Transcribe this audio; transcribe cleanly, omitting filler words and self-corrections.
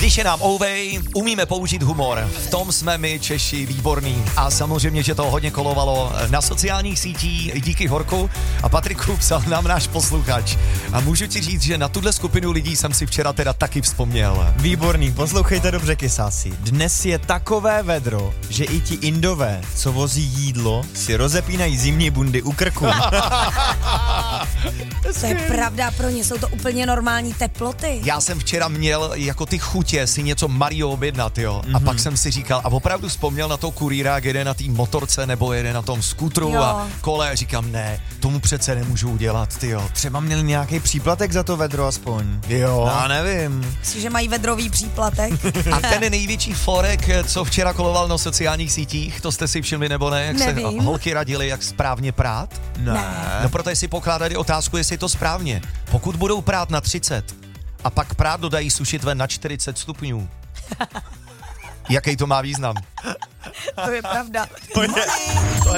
Když je nám ouvej, umíme použít humor. V tom jsme my Češi výborní. A samozřejmě, že to hodně kolovalo na sociálních sítích. Díky Horku a Patriku psal nám náš posluchač. A můžu ti říct, že na tuhle skupinu lidí jsem si včera teda taky vzpomněl. Výborný, poslouchejte dobře, kysáci. Dnes je takové vedro, že i ti Indové, co vozí jídlo, si rozepínají zimní bundy u krku. To je pravda, pro ně jsou to úplně normální teploty. Já jsem včera měl jako ty chutě si něco Mario objednat, jo. A pak jsem si říkal, a opravdu vzpomněl na to kurýra, jak jede na té motorce nebo jede na tom skútru a kole. Říkám, ne, tomu přece nemůžu udělat, tyjo. Třeba měl nějaký příplatek za to vedro aspoň. Jo. Já nevím. Myslíš, že mají vedrový příplatek? A ten největší forek, co včera koloval na sociálních sítích, to jste si všimli nebo ne? Jak Nevím. se holky radily, jak správně prát? Ne. No proto si pokládali otázku, jestli je to správně. Pokud budou prát na 30 a pak prát dodají sušit ven na 40 stupňů. Jaký to má význam? To je pravda.